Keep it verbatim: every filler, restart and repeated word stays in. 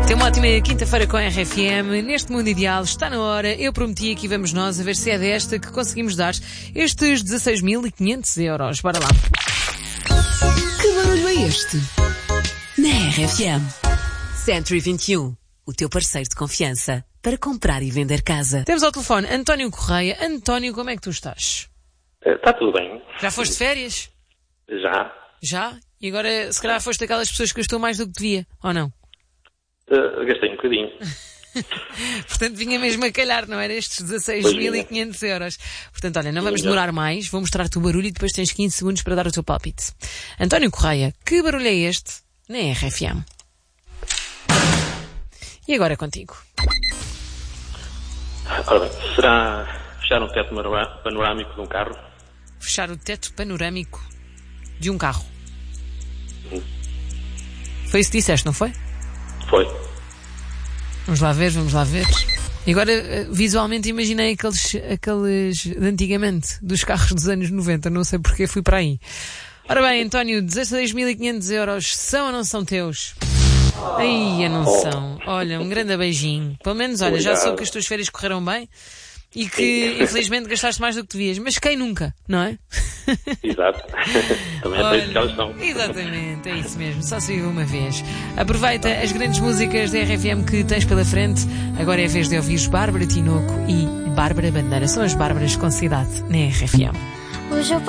Tem uma ótima quinta-feira com a R F M. Neste mundo ideal está na hora. Eu prometi, aqui vamos nós a ver se é desta que conseguimos dar estes dezasseis mil e quinhentos euros. Bora lá. Que barulho é este? Na R F M. Century vinte e um, o teu parceiro de confiança para comprar e vender casa. Temos ao telefone António Correia. António, como é que tu estás? Está tudo bem. Já foste de férias? Já. Já? E agora, se calhar, foste daquelas pessoas que gastou mais do que devia, ou não? Uh, gastei um bocadinho. Portanto, vinha mesmo a calhar, não era? Estes dezasseis mil e quinhentos euros. Portanto, olha, não vamos demorar mais. Vou mostrar-te o barulho e depois tens quinze segundos para dar o teu palpite. António Correia, que barulho é este na R F M? E agora é contigo. Ora bem, será fechar um teto panorâmico de um carro? Fechar o teto panorâmico de um carro. Hum. Foi isso que disseste, não foi? Foi. Vamos lá ver, vamos lá ver. E agora, visualmente, imaginei aqueles, aqueles de antigamente, dos carros dos anos noventa, não sei porque fui para aí. Ora bem, António, dezasseis mil e quinhentos euros são ou não são teus? Ai, não são. Olha, um grande beijinho. Pelo menos, olha, já soube que as tuas férias correram bem e que, infelizmente, gastaste mais do que devias. Mas quem nunca, não é? Exato. Também é feito que elas são. Exatamente, é isso mesmo. Só se vive uma vez. Aproveita as grandes músicas da R F M que tens pela frente. Agora é a vez de ouvires Bárbara Tinoco e Bárbara Bandeira. São as Bárbaras com cidade na R F M. Hoje eu